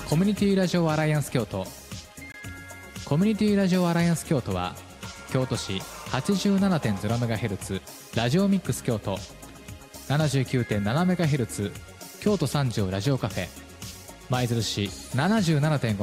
コミュニティラジオアライアンス京都。コミュニティラジオアライアンス京都は京都市 87.0MHz ラジオミックス京都、 79.7MHz 京都三条ラジオカフェ、舞鶴市 77.5